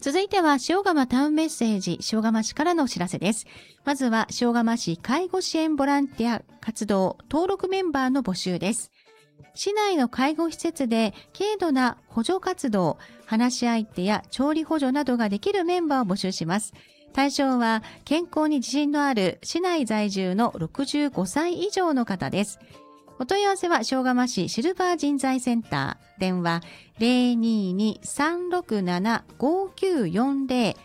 続いては塩釜タウンメッセージ、塩釜市からのお知らせです。まずは塩釜市介護支援ボランティア活動登録メンバーの募集です。市内の介護施設で軽度な補助活動、話し相手や調理補助などができるメンバーを募集します。対象は健康に自信のある市内在住の65歳以上の方です。お問い合わせは塩釜市シルバー人材センター、電話 022-367-5940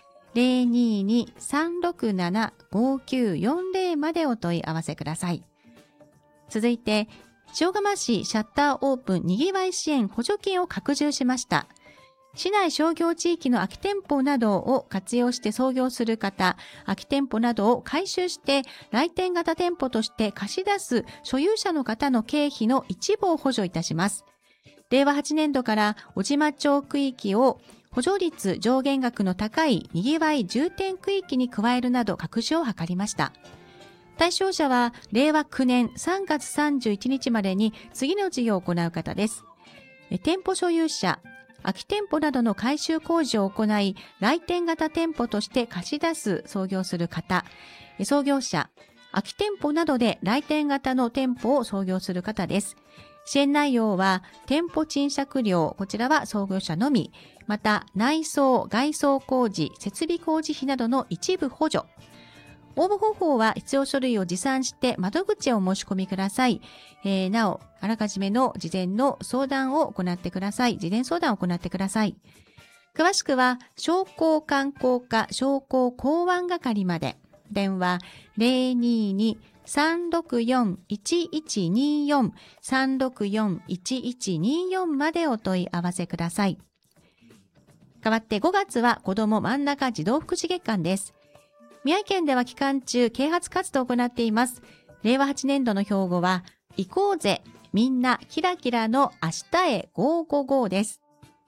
022-367-5940 までお問い合わせください。続いて塩釜市シャッターオープンにぎわい支援補助金を拡充しました。市内商業地域の空き店舗などを活用して創業する方、空き店舗などを改修して来店型店舗として貸し出す所有者の方の経費の一部を補助いたします。令和8年度から小島町区域を補助率上限額の高いにぎわい重点区域に加えるなど拡充を図りました。対象者は令和9年3月31日までに次の事業を行う方です。店舗所有者、空き店舗などの改修工事を行い、来店型店舗として貸し出す創業する方、創業者、空き店舗などで来店型の店舗を創業する方です。支援内容は、店舗賃借料、こちらは創業者のみ、また内装・外装工事、設備工事費などの一部補助。応募方法は必要書類を持参して窓口へお申し込みください。なお、あらかじめの事前の相談を行ってください。事前相談を行ってください。詳しくは、商工観光課商工港湾係まで。電話022-364-1124 364-1124までお問い合わせください。代わって5月は子ども真ん中児童福祉月間です。宮城県では期間中、啓発活動を行っています。令和8年度の標語は、行こうぜ、みんなキラキラの明日へ555です。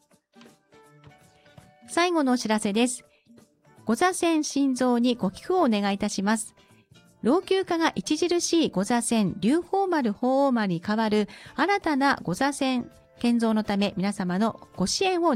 最後のお知らせです。ご座線心臓にご寄付をお願いいたします。老朽化が著しいご座線、龍鳳丸鳳凰丸に代わる新たなご座線建造のため皆様のご支援を